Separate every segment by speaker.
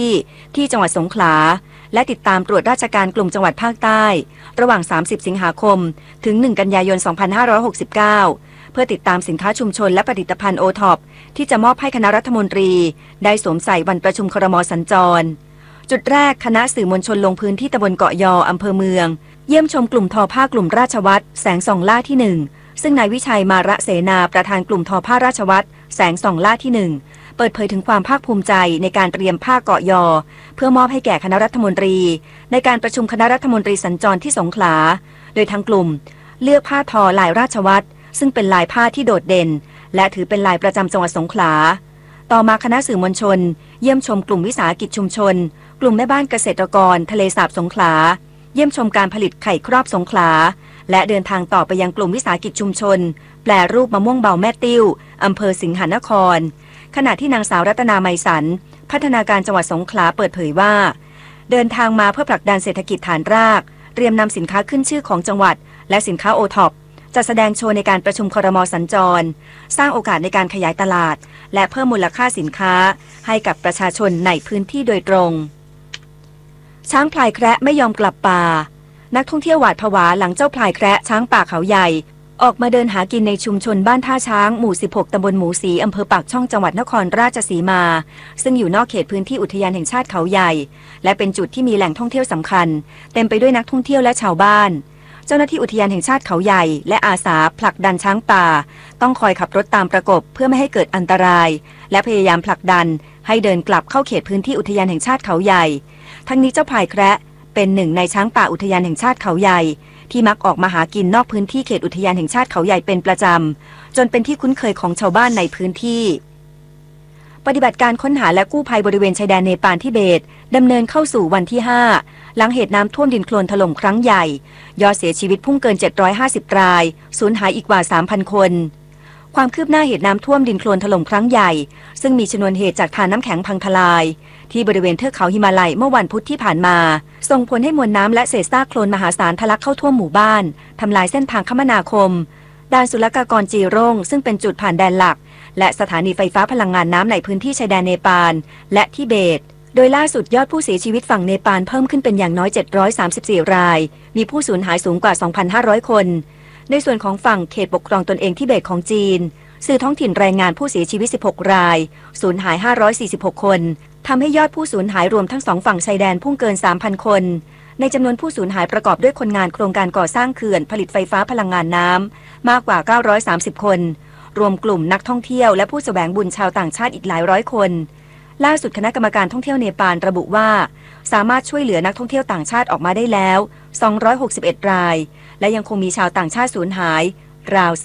Speaker 1: ที่จังหวัดสงขลาและติดตามตรวจราชการกลุ่มจังหวัดภาคใต้ระหว่าง30สิงหาคมถึง1กันยายน2569เพื่อติดตามสินค้าชุมชนและผลิตภัณฑ์โอท็อปที่จะมอบให้คณะรัฐมนตรีได้สวมใส่วันประชุมครม.สัญจรจุดแรกคณะสื่อมวลชนลงพื้นที่ตำบลเกาะยออำเภอเมืองเยี่ยมชมกลุ่มทอผ้ากลุ่มราชวัตรแสงส่องล่าที่1ซึ่งนายวิชัยมาระเสนาประธานกลุ่มทอผ้าราชวัตรแสงส่องล่าที่1เปิดเผยถึงความภาคภูมิใจในการเตรียมผ้าเกาะยอเพื่อมอบให้แก่คณะรัฐมนตรีในการประชุมคณะรัฐมนตรีสัญจรที่สงขลาโดยทางกลุ่มเลือกผ้าทอลายราชวัตรซึ่งเป็นลายผ้าที่โดดเด่นและถือเป็นลายประจำจังหวัดสงขลาต่อมาคณะสื่อมวลชนเยี่ยมชมกลุ่มวิสาหกิจชุมชนกลุ่มแม่บ้านเกษตรกรทะเลสาบสงขลาเยี่ยมชมการผลิตไข่ครอบสงขลาและเดินทางต่อไปยังกลุ่มวิสาหกิจชุมชนแปรรูปมะม่วงเบาแม่ติ้วอำเภอสิงหนครขณะที่นางสาวรัตนาไมสันพัฒนาการจังหวัดสงขลาเปิดเผยว่าเดินทางมาเพื่อผลักดันเศรษฐกิจฐานรากเตรียมนำสินค้าขึ้นชื่อของจังหวัดและสินค้าโอท็อปจะแสดงโชว์ในการประชุมครม.สัญจรสร้างโอกาสในการขยายตลาดและเพิ่มมูลค่าสินค้าให้กับประชาชนในพื้นที่โดยตรงช้างพลายแคระไม่ยอมกลับป่านักท่องเที่ยวหวาดผวาหลังเจ้าพลายแคระช้างป่าเขาใหญ่ออกมาเดินหากินในชุมชนบ้านท่าช้างหมู่16ตำบลหมูศรีอำเภอปากช่องจังหวัดนครราชสีมาซึ่งอยู่นอกเขตพื้นที่อุทยานแห่งชาติเขาใหญ่และเป็นจุดที่มีแหล่งท่องเที่ยวสำคัญเต็มไปด้วยนักท่องเที่ยวและชาวบ้านเจ้าหน้าที่อุทยานแห่งชาติเขาใหญ่และอาสาผลักดันช้างป่าต้องคอยขับรถตามประกบเพื่อไม่ให้เกิดอันตรายและพยายามผลักดันให้เดินกลับเข้าเขตพื้นที่อุทยานแห่งชาติเขาใหญ่ทั้งนี้เจ้าพลายแคระเป็นหนึ่งในช้างป่าอุทยานแห่งชาติเขาใหญ่ที่มักออกมาหากินนอกพื้นที่เขตอุทยานแห่งชาติเขาใหญ่เป็นประจำจนเป็นที่คุ้นเคยของชาวบ้านในพื้นที่ปฏิบัติการค้นหาและกู้ภัยบริเวณชายแดนเนปาลทิเบตดำเนินเข้าสู่วันที่5หลังเหตุน้ำท่วมดินโคลนถล่มครั้งใหญ่ยอดเสียชีวิตพุ่งเกิน750รายสูญหายอีกกว่า 3,000 คนความคืบหน้าเหตุน้ำท่วมดินโคลนถล่มครั้งใหญ่ซึ่งมีชนวนเหตุจากทานน้ำแข็งพังทลายที่บริเวณเทือกเขาหิมาลัยเมื่อวันพุธที่ผ่านมาส่งผลให้มวลน้ำและเศษซากโคลนมหาศาลทะลักเข้าท่วมหมู่บ้านทำลายเส้นทางคมนาคมด่านศุลกากรจีร่งซึ่งเป็นจุดผ่านแดนหลักและสถานีไฟฟ้าพลังงานน้ำในพื้นที่ชายแดนเนปาลและทิเบตโดยล่าสุดยอดผู้เสียชีวิตฝั่งเนปาลเพิ่มขึ้นเป็นอย่างน้อย734รายมีผู้สูญหายสูงกว่า 2,500 คนในส่วนของฝั่งเขตปกครองตนเองทิเบตของจีนสื่อท้องถิ่นรายงานผู้เสียชีวิต16รายสูญหาย546คนทำให้ยอดผู้สูญหายรวมทั้ง2ฝั่งชายแดนพุ่งเกิน 3,000 คนในจำนวนผู้สูญหายประกอบด้วยคนงานโครงการก่อสร้างเขื่อนผลิตไฟฟ้าพลังงานน้ำมากกว่า930คนรวมกลุ่มนักท่องเที่ยวและผู้แสวงบุญชาวต่างชาติอีกหลายร้อยคนล่าสุดคณะกรรมการท่องเที่ยวเนปาลระบุว่าสามารถช่วยเหลือนักท่องเที่ยวต่างชาติออกมาได้แล้ว261รายและยังคงมีชาวต่างชาติสูญหายราว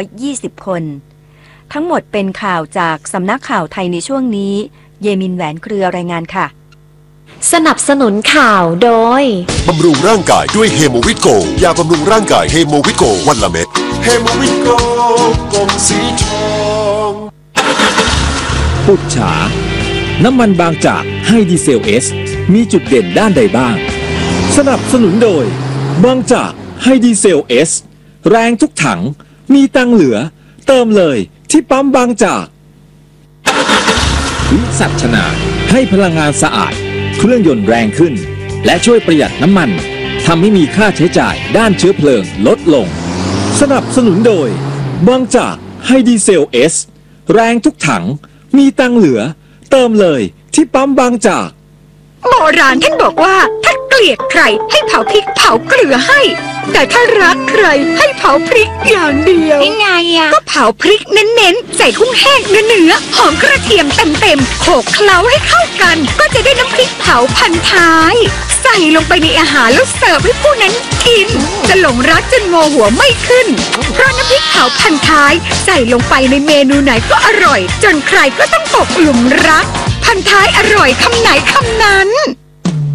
Speaker 1: 320คนทั้งหมดเป็นข่าวจากสำนักข่าวไทยในช่วงนี้เยมินแหวนเครือรายงานค่ะ
Speaker 2: สนับสนุนข่าวโดย
Speaker 3: บำรุงร่างกายด้วยเฮโมวิโกยาบำรุงร่างกายเฮโมวิโกวันละเม็ดเฮโมวิโกกลมสีทอง
Speaker 4: ปุจฉาน้ำมันบางจากให้ดีเซลเอสมีจุดเด่นด้านใดบ้างสนับสนุนโดยบางจากให้ดีเซลเอสแรงทุกถังมีตังเหลือเติมเลยที่ปั๊มบางจากวิสัชนาให้พลังงานสะอาดเครื่องยนต์แรงขึ้นและช่วยประหยัดน้ำมันทำให้มีค่าใช้จ่ายด้านเชื้อเพลิงลดลงสนับสนุนโดยบางจากให้ดีเซลเอสแรงทุกถังมีตังเหลือเติมเลยที่ปั๊มบางจาก
Speaker 5: โบราณท่านบอกว่าถ้าเกลียดใครให้เผาพริกเผาเกลือให้แต่ถ้ารักใครให้เผาพริกอย่างเดียว
Speaker 2: ยังไงอ่ะ
Speaker 5: ก็เผาพริกเน้นๆใส่กุ้งแห้งเนื้อหอมกระเทียมเต็มๆโขลกเคล้าให้เข้ากันก็จะได้น้ำพริกเผาพันท้ายใส่ลงไปในอาหารแล้วเสิร์ฟให้ผู้นั้นกินจะหลงรักจนงอหัวไม่ขึ้นเพราะน้ำพริกเผาพันท้ายใส่ลงไปในเมนูไหนก็อร่อยจนใครก็ต้องตกหลุมรักพันท้ายอร่อยคำไหนคำนั้น